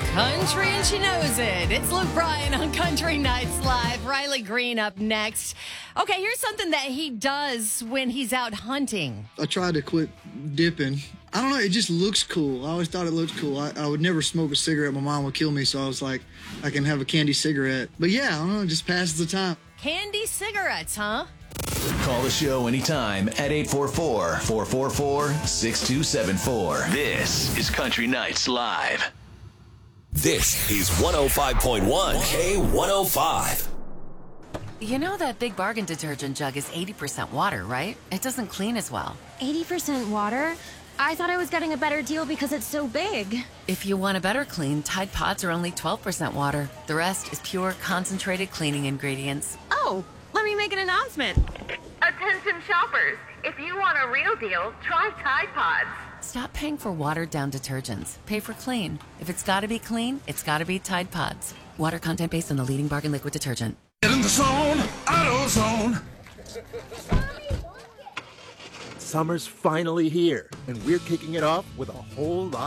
Country and she knows it. It's Luke Bryan on Country Nights Live. Riley Green up next. Okay, here's something that he does when he's out hunting. I tried to quit dipping. I don't know, it just looks cool. I always thought it looked cool. I would never smoke a cigarette. My mom would kill me, so I was like, I can have a candy cigarette. But yeah, I don't know, it just passes the time. Candy cigarettes, huh? Call the show anytime at 844-444-6274. This is Country Nights Live. This is 105.1 K105. You know that Big Bargain detergent jug is 80% water, right? It doesn't clean as well. 80% water? I thought I was getting a better deal because it's so big. If you want a better clean, Tide Pods are only 12% water. The rest is pure, concentrated cleaning ingredients. Oh, let me make an announcement. Attention shoppers, if you want a real deal, try Tide Pods. Stop paying for watered-down detergents. Pay for clean. If it's got to be clean, it's got to be Tide Pods. Water content based on the leading bargain liquid detergent. Get in the zone, AutoZone. Summer's finally here, and we're kicking it off with a whole lot